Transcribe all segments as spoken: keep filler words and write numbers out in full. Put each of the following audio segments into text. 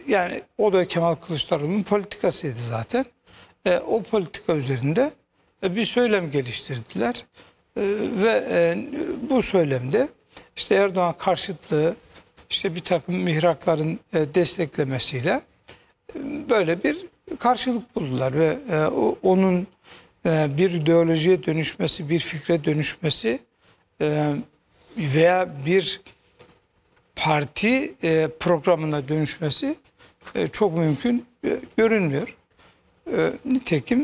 yani o da Kemal Kılıçdaroğlu'nun politikasıydı zaten. E, o politika üzerinde e, bir söylem geliştirdiler. E, ve e, bu söylemde işte Erdoğan karşıtlığı, işte bir takım mihrakların e, desteklemesiyle e, böyle bir karşılık buldular ve e, o, onun e, bir ideolojiye dönüşmesi, bir fikre dönüşmesi e, veya bir parti e, programına dönüşmesi e, çok mümkün e, görünmüyor. E, nitekim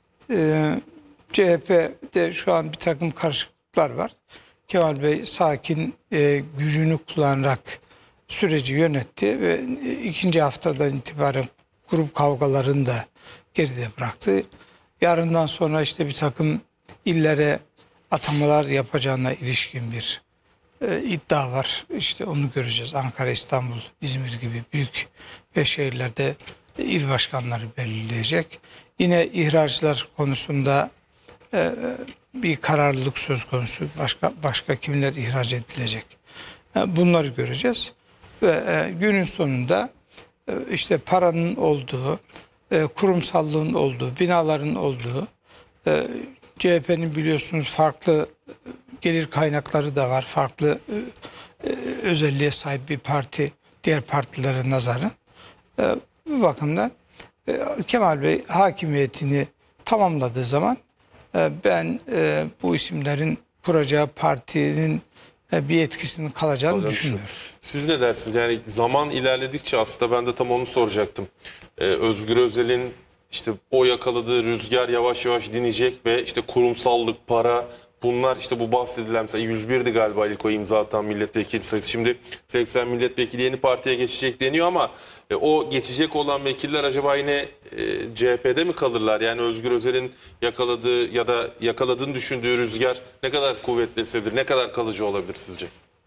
e, C H P'de şu an bir takım karışıklıklar var. Kemal Bey sakin, e, gücünü kullanarak süreci yönetti ve ikinci haftadan itibaren grup kavgalarını da geride bıraktı. Yarından sonra işte bir takım illere atamalar yapacağına ilişkin bir e, iddia var. İşte onu göreceğiz. Ankara, İstanbul, İzmir gibi büyük şehirlerde il başkanları belirleyecek. Yine ihraclar konusunda e, bir kararlılık söz konusu. Başka başka kimler ihraç edilecek? E, bunları göreceğiz. Ve e, günün sonunda e, işte paranın olduğu, e, kurumsallığın olduğu, binaların olduğu, e, C H P'nin biliyorsunuz farklı gelir kaynakları da var. Farklı e, e, özelliğe sahip bir parti diğer partilere nazaran. E, bu bakımdan e, Kemal Bey hakimiyetini tamamladığı zaman e, ben e, bu isimlerin kuracağı partinin e, bir etkisinin kalacağını Hocam, düşünmüyorum. Siz ne dersiniz? Yani zaman ilerledikçe aslında ben de tam onu soracaktım. Ee, Özgür Özel'in işte o yakaladığı rüzgar yavaş yavaş dinecek ve işte kurumsallık, para, bunlar işte bu bahsedilen mesela yüz birdi galiba ilk o imza atan milletvekili sayısı. Şimdi seksen milletvekili yeni partiye geçecek deniyor ama e, o geçecek olan vekiller acaba yine e, C H P'de mi kalırlar? Yani Özgür Özel'in yakaladığı ya da yakaladığını düşündüğü rüzgar ne kadar kuvvetli esebilir, ne kadar kalıcı olabilir sizce?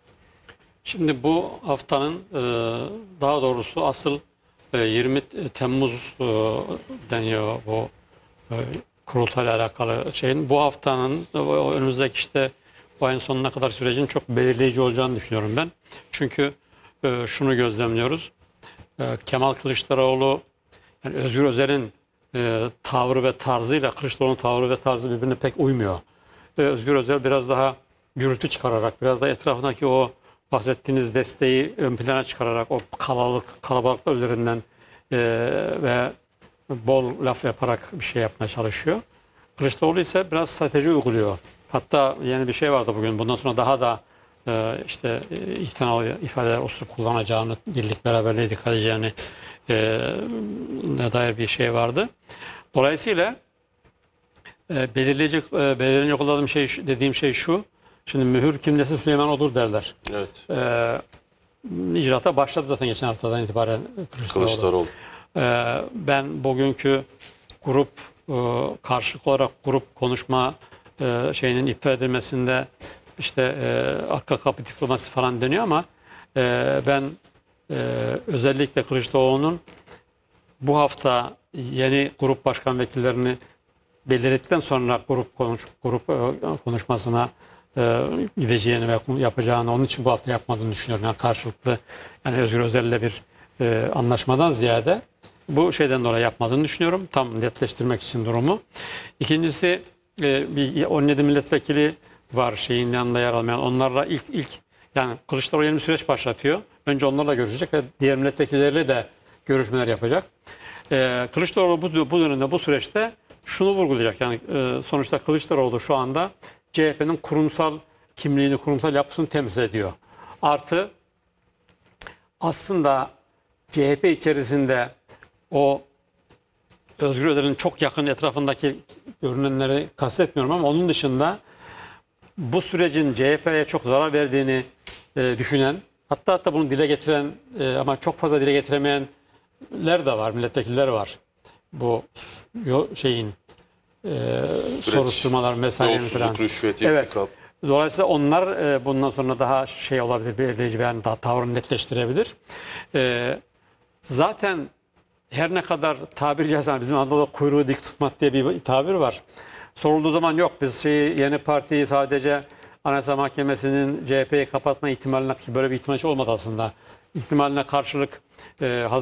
Şimdi bu haftanın e, daha doğrusu asıl e, yirmi Temmuz e, deniyor bu e, kurultayla alakalı şeyin. Bu haftanın e, önümüzdeki işte bu ayın sonuna kadar sürecin çok belirleyici olacağını düşünüyorum ben. Çünkü e, şunu gözlemliyoruz. E, Kemal Kılıçdaroğlu, yani Özgür Özel'in e, tavrı ve tarzıyla Kılıçdaroğlu'nun tavrı ve tarzı birbirine pek uymuyor. E, Özgür Özel biraz daha gürültü çıkararak, biraz da etrafındaki o bahsettiğiniz desteği ön plana çıkararak o kalabalık kalabalıklar üzerinden e, ve bol laf yaparak bir şey yapmaya çalışıyor. Kılıçdaroğlu ise biraz strateji uyguluyor. Hatta yeni bir şey vardı bugün. Bundan sonra daha da e, işte e, ihtinalı ifadeler usul kullanacağını, birlik beraberliğe dikkat edeceğini e, ne dair bir şey vardı. Dolayısıyla e, belirleyecek e, belirlenecek olan şey dediğim şey şu. Şimdi mühür kimdesi Süleyman olur derler. Evet. Ee, icraata başladı zaten geçen haftadan itibaren Kılıçdaroğlu. Kılıçdaroğlu. Ee, ben bugünkü grup e, karşılıklı olarak grup konuşma e, şeyinin iptal edilmesinde işte e, arka kapı diplomasisi falan deniyor ama e, ben e, özellikle Kılıçdaroğlu'nun bu hafta yeni grup başkan vekillerini belirledikten sonra grup konuş grup e, konuşmasına e, gideceğini ve yapacağını, onun için bu hafta yapmadığını düşünüyorum. Yani karşılıklı, yani Özgür Özel'le bir e, anlaşmadan ziyade bu şeyden dolayı yapmadığını düşünüyorum. Tam netleştirmek için durumu. İkincisi e, bir on yedi milletvekili var şeyin yanında yer almayan. Onlarla ilk ilk yani Kılıçdaroğlu yeni bir süreç başlatıyor. Önce onlarla görüşecek ve diğer milletvekilleriyle de görüşmeler yapacak. E, Kılıçdaroğlu bu, bu dönemde, bu süreçte şunu vurgulayacak. Yani e, sonuçta Kılıçdaroğlu şu anda C H P'nin kurumsal kimliğini, kurumsal yapısını temsil ediyor. Artı aslında C H P içerisinde o Özgür Özel'in çok yakın etrafındaki görünenleri kastetmiyorum ama onun dışında bu sürecin C H P'ye çok zarar verdiğini e, düşünen, hatta hatta bunu dile getiren e, ama çok fazla dile getiremeyenler de var, milletvekilleri var. Bu şeyin e, soruşturmalar mesaileri falan. Rüşvet, evet. irtikap. Dolayısıyla onlar e, bundan sonra daha şey olabilir, belirleyici ve yani daha tavrını netleştirebilir. E, zaten her ne kadar tabir yazan, bizim Anadolu'da kuyruğu dik tutmak diye bir tabir var. Sorulduğu zaman yok, biz şeyi, yeni partiyi sadece Anayasa Mahkemesi'nin C H P'yi kapatma ihtimaline, böyle bir ihtimal olmadı aslında. İhtimaline karşılık e,